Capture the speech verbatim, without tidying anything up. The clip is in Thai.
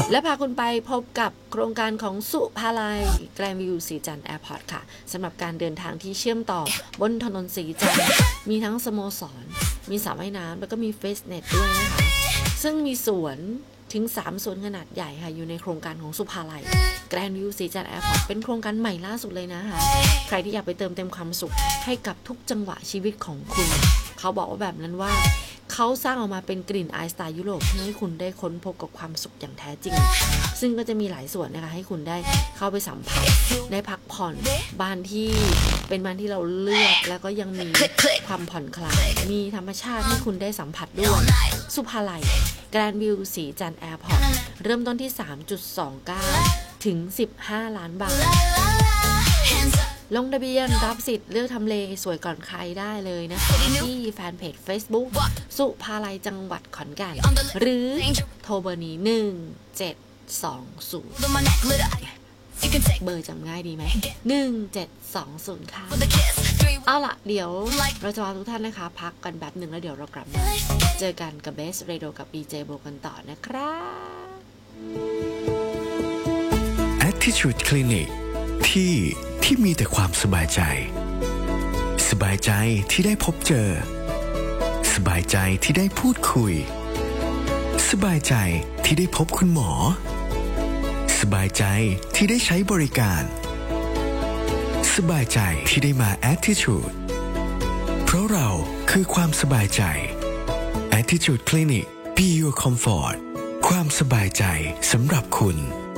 และพาคุณไปพบกับโครงการของสุภาลัยแกรนด์วิวสีจันทร์แอร์พอร์ตค่ะสำหรับการเดินทางที่เชื่อมต่อบนถนนสีจันทร์มีทั้งสโมสรมีสระว่ายน้ำแล้วก็มีเฟสเน็ตด้วยนะคะซึ่งมีสวนถึงสามสวนขนาดใหญ่ค่ะอยู่ในโครงการของสุภาลัยแกรนด์วิวสีจันทร์แอร์พอร์ตเป็นโครงการใหม่ล่าสุดเลยนะคะใครที่อยากไปเติมเต็มความสุขให้กับทุกจังหวะชีวิตของคุณเขาบอกว่าแบบนั้นว่าเขาสร้างออกมาเป็นกลิ่นอายสไตล์ยุโรปเพื่อให้คุณได้ค้นพบกับความสุขอย่างแท้จริงซึ่งก็จะมีหลายส่วนนะคะให้คุณได้เข้าไปสัมผัสได้พักผ่อนบ้านที่เป็นบ้านที่เราเลือกแล้วก็ยังมีความผ่อนคลายมีธรรมชาติให้คุณได้สัมผัสด้วยสุภาลัยแกรนด์วิวสีจันทร์แอร์พอร์ตเริ่มต้นที่ สามจุดสองเก้า ถึงสิบห้าล้านบาทลงทะเบียนรับสิทธิ์เลือกทำเลสวยก่อนใครได้เลยนะคะที่แฟนเพจ Facebook สุภาลัยจังหวัดขอนแก่นหรือโทรเบอร์นี้หนึ่งเจ็ดสองศูนย์เบอร์จำง่ายดีไหมหนึ่งเจ็ดสองศูนย์ค่ะเอาล่ะเดี๋ยวเราจะพาทุกท่านนะคะพักกันแบบหนึ่งแล้วเดี๋ยวเรากลับมาเจอกันกับเบสเรโดกับ ดี เจ โบกันต่อนะครับ Attitude Clinic ที่ที่มีแต่ความสบายใจสบายใจที่ได้พบเจอสบายใจที่ได้พูดคุยสบายใจที่ได้พบคุณหมอสบายใจที่ได้ใช้บริการสบายใจที่ได้มา Attitude เพราะเราคือความสบายใจ Attitude Clinic Be Your Comfort ความสบายใจสำหรับคุณ